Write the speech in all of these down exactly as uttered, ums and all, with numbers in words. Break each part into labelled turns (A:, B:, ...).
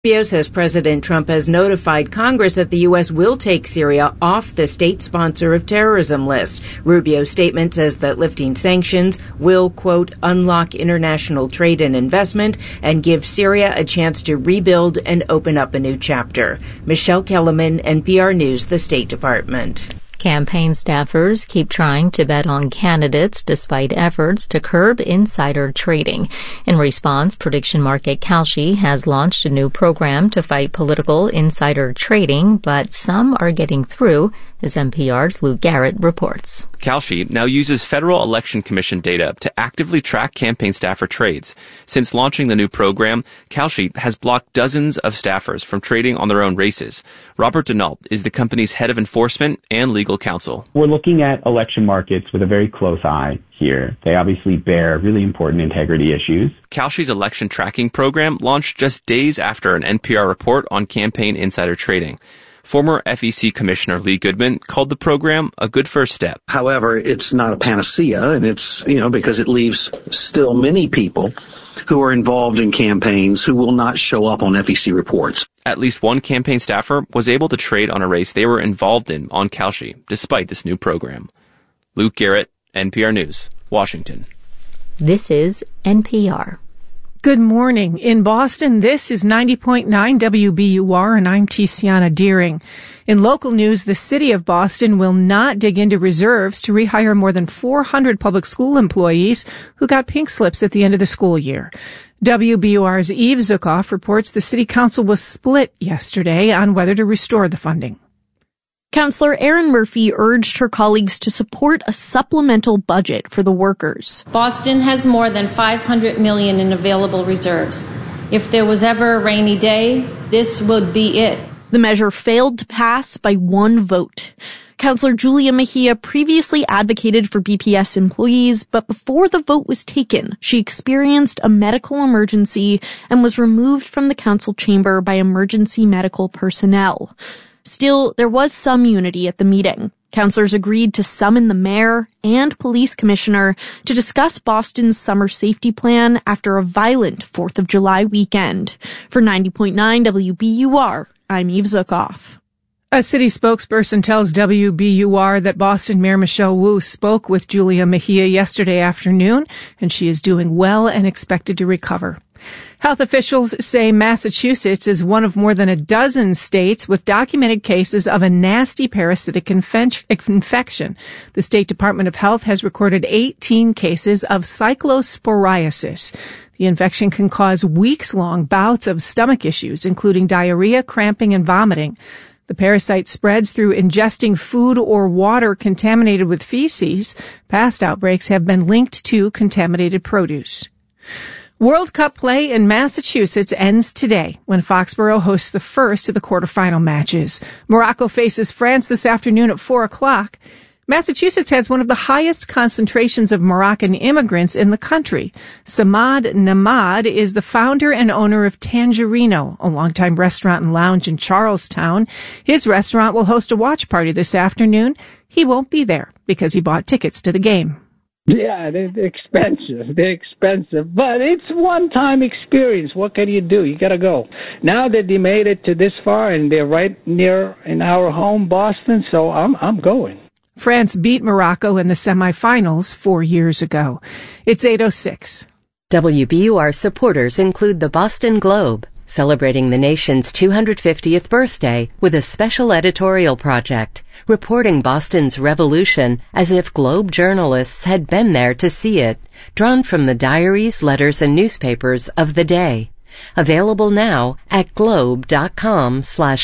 A: Rubio says President Trump has notified Congress that the U S will take Syria off the state sponsor of terrorism list. Rubio's statement says that lifting sanctions will, quote, unlock international trade and investment and give Syria a chance to rebuild and open up a new chapter. Michelle Kellerman, N P R News, the State Department.
B: Campaign staffers keep trying to bet on candidates despite efforts to curb insider trading. In response, prediction market Kalshi has launched a new program to fight political insider trading, but some are getting through, as N P R's Luke Garrett reports.
C: Kalshi now uses Federal Election Commission data to actively track campaign staffer trades. Since launching the new program, Kalshi has blocked dozens of staffers from trading on their own races. Robert Denault is the company's head of enforcement and legal counsel.
D: We're looking at election markets with a very close eye here. They obviously bear really important integrity issues.
C: Kalshi's election tracking program launched just days after an N P R report on campaign insider trading. Former F E C Commissioner Lee Goodman called the program a good first step.
E: However, it's not a panacea, and it's, you know, because it leaves still many people who are involved in campaigns who will not show up on F E C reports.
C: At least one campaign staffer was able to trade on a race they were involved in on Kalshi, despite this new program. Luke Garrett, N P R News, Washington.
B: This is N P R.
F: Good morning. In Boston, this is ninety point nine W B U R, and I'm Tiziana Deering. In local news, the city of Boston will not dig into reserves to rehire more than four hundred public school employees who got pink slips at the end of the school year. W B U R's Eve Zukoff reports the city council was split yesterday on whether to restore the funding.
G: Councillor Erin Murphy urged her colleagues to support a supplemental budget for the workers.
H: Boston has more than five hundred million dollars in available reserves. If there was ever a rainy day, this would be it.
G: The measure failed to pass by one vote. Councillor Julia Mejia previously advocated for B P S employees, but before the vote was taken, she experienced a medical emergency and was removed from the council chamber by emergency medical personnel. Still, there was some unity at the meeting. Councillors agreed to summon the mayor and police commissioner to discuss Boston's summer safety plan after a violent fourth of July weekend. For ninety point nine W B U R, I'm Eve Zukoff.
F: A city spokesperson tells W B U R that Boston Mayor Michelle Wu spoke with Julia Mejia yesterday afternoon, and she is doing well and expected to recover. Health officials say Massachusetts is one of more than a dozen states with documented cases of a nasty parasitic infection. The State Department of Health has recorded eighteen cases of cyclosporiasis. The infection can cause weeks-long bouts of stomach issues, including diarrhea, cramping, and vomiting. The parasite spreads through ingesting food or water contaminated with feces. Past outbreaks have been linked to contaminated produce. World Cup play in Massachusetts ends today when Foxborough hosts the first of the quarterfinal matches. Morocco faces France this afternoon at four o'clock. Massachusetts has one of the highest concentrations of Moroccan immigrants in the country. Samad Namad is the founder and owner of Tangerino, a longtime restaurant and lounge in Charlestown. His restaurant will host a watch party this afternoon. He won't be there because he bought tickets to the game.
I: Yeah, they're expensive. They're expensive, but it's one-time experience. What can you do? You got to go. Now that they made it to this far and they're right near in our home, Boston, so I'm I'm going.
F: France beat Morocco in the semifinals four years ago. It's eight oh six.
J: W B U R supporters include the Boston Globe, celebrating the nation's two hundred fiftieth birthday with a special editorial project, reporting Boston's revolution as if Globe journalists had been there to see it, drawn from the diaries, letters, and newspapers of the day. Available now at globe.com slash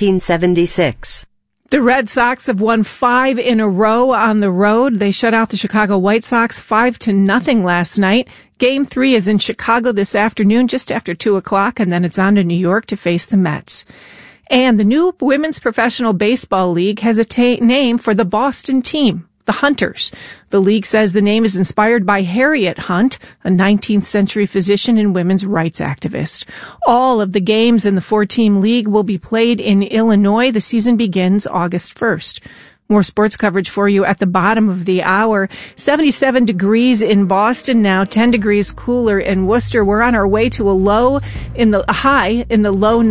J: 1776.
F: The Red Sox have won five in a row on the road. They shut out the Chicago White Sox five to nothing last night. Game three is in Chicago this afternoon, just after two o'clock, and then it's on to New York to face the Mets. And the new Women's Professional Baseball League has a ta- name for the Boston team, the Hunters. The league says the name is inspired by Harriet Hunt, a nineteenth century physician and women's rights activist. All of the games in the four-team league will be played in Illinois. The season begins August first. More sports coverage for you at the bottom of the hour. seventy-seven degrees in Boston now, ten degrees cooler in Worcester. We're on our way to a low in the a high in the low